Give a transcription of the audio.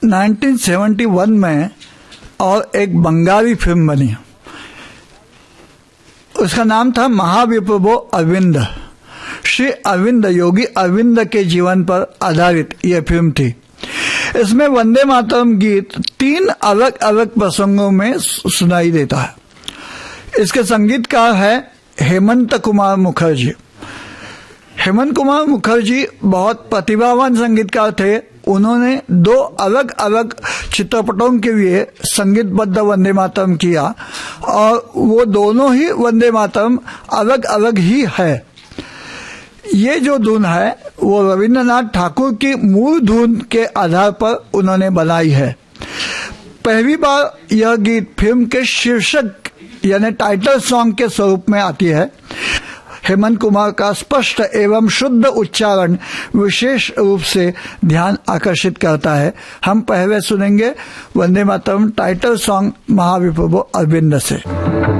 1971 में और एक बंगाली फिल्म बनी, उसका नाम था महाविप्रभो अरविंद। श्री अरविंद, योगी अरविंद के जीवन पर आधारित यह फिल्म थी। इसमें वंदे मातरम गीत 3 अलग अलग प्रसंगों में सुनाई देता है। इसके संगीतकार है हेमंत कुमार मुखर्जी। हेमंत कुमार मुखर्जी बहुत प्रतिभावान संगीतकार थे। उन्होंने 2 अलग अलग चित्रपटों के लिए संगीतबद्ध वंदे मातरम किया और वो दोनों ही वंदे मातरम अलग अलग ही है। ये जो धुन है वो रविंद्रनाथ ठाकुर की मूल धुन के आधार पर उन्होंने बनाई है। पहली बार यह गीत फिल्म के शीर्षक यानी टाइटल सॉन्ग के स्वरूप में आती है। हेमंत कुमार का स्पष्ट एवं शुद्ध उच्चारण विशेष रूप से ध्यान आकर्षित करता है। हम पहले सुनेंगे वंदे मातरम टाइटल सॉन्ग महाविप्रभो अरविंद से।